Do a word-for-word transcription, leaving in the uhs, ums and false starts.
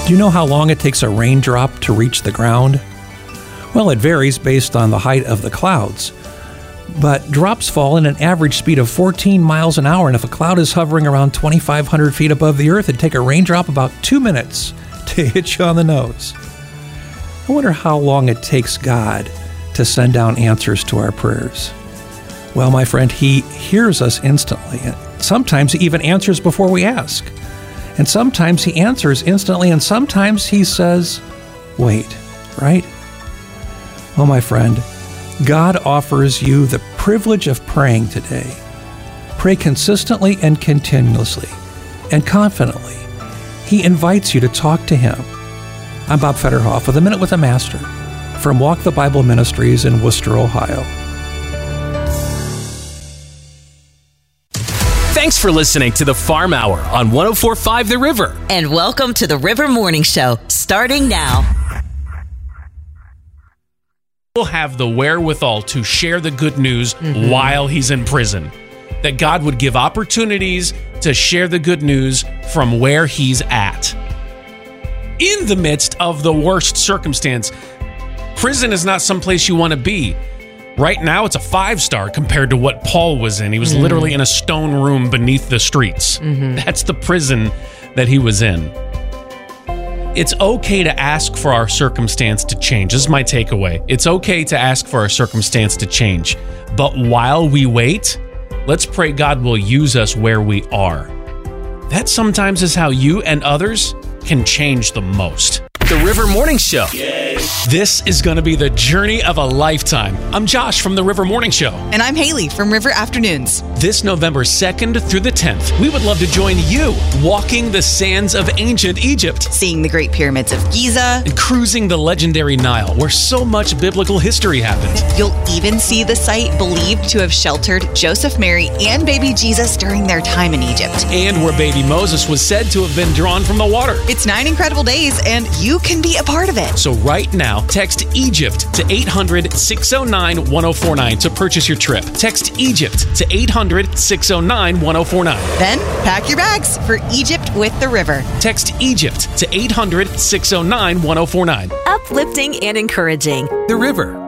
Do you know how long it takes a raindrop to reach the ground? Well, it varies based on the height of the clouds. But drops fall at an average speed of fourteen miles an hour, and if a cloud is hovering around twenty-five hundred feet above the earth, it'd take a raindrop about two minutes to hit you on the nose. I wonder how long it takes God to send down answers to our prayers. Well, my friend, He hears us instantly. Sometimes He even answers before we ask. And sometimes He answers instantly, and sometimes He says, wait, right? Oh, my friend, God offers you the privilege of praying today. Pray consistently and continuously and confidently. He invites you to talk to Him. I'm Bob Fetterhoff with A Minute with the Master from Walk the Bible Ministries in Worcester, Ohio. Thanks for listening to the Farm Hour on one oh four point five The River. And welcome to the River Morning Show, starting now. Will have the wherewithal to share the good news Mm-hmm. while he's in prison. That God would give opportunities to share the good news from where he's at. In the midst of the worst circumstance, prison is not someplace you want to be. Right now, it's a five-star compared to what Paul was in. He was mm-hmm. literally in a stone room beneath the streets. Mm-hmm. That's the prison that he was in. It's okay to ask for our circumstance to change. This is my takeaway. It's okay to ask for our circumstance to change. But while we wait, let's pray God will use us where we are. That sometimes is how you and others can change the most. The River Morning Show. This is going to be the journey of a lifetime. I'm Josh from the River Morning Show. And I'm Haley from River Afternoons. This November second through the tenth, we would love to join you walking the sands of ancient Egypt, seeing the Great Pyramids of Giza, and cruising the legendary Nile, where so much biblical history happened. You'll even see the site believed to have sheltered Joseph, Mary, and baby Jesus during their time in Egypt. And where baby Moses was said to have been drawn from the water. It's nine incredible days, and you can be a part of it. So right now, text Egypt to eight hundred, six oh nine, one oh four nine to purchase your trip. Text Egypt to eight hundred, six oh nine, one oh four nine. Then pack your bags for Egypt with the river. Text Egypt to eight hundred, six oh nine, one oh four nine. Uplifting and encouraging. The River.